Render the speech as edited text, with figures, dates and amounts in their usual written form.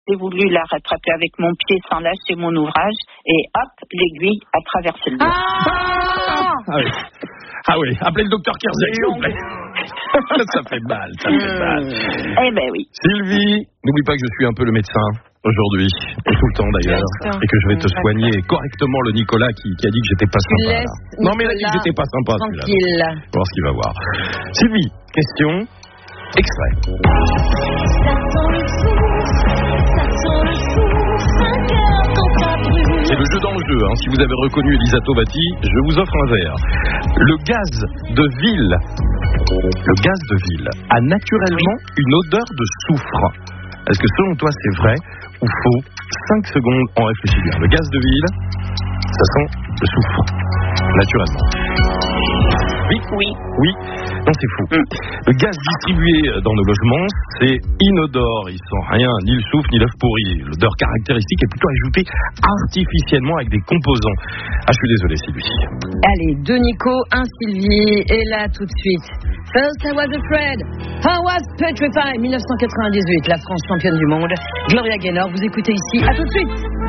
j'ai voulu la rattraper avec mon pied sans lâcher mon ouvrage. Et hop, l'aiguille a traversé le dos. Ah oui, appelez le docteur Kerzek, s'il vous plaît. Ça fait mal, Eh ben oui. Sylvie, n'oublie pas que je suis un peu le médecin aujourd'hui, et tout le temps d'ailleurs, et que je vais te soigner correctement le Nicolas qui a dit que j'étais pas sympa. Là. Non mais il a dit que j'étais pas sympa. Tranquille. On va voir ce qu'il va voir. Sylvie, question, extrait. C'est le jeu dans le jeu. Si vous avez reconnu Elisa Tovati, je vous offre un verre. Le gaz de ville a naturellement une odeur de soufre. Est-ce que selon toi c'est vrai ou faux? 5 secondes, on réfléchit bien. Le gaz de ville, ça sent le soufre, naturellement. Oui. Non, c'est fou. Le gaz distribué dans nos logements, c'est inodore. Il sent rien, ni le soufre, ni l'œuf pourri. L'odeur caractéristique est plutôt ajoutée artificiellement avec des composants. Ah, je suis désolé, Sylvie. Allez, 2 Nico, 1 Sylvie. Et là, tout de suite. First I was afraid, I was petrified. 1998, la France championne du monde. Gloria Gaynor, vous écoutez ici. À tout de suite.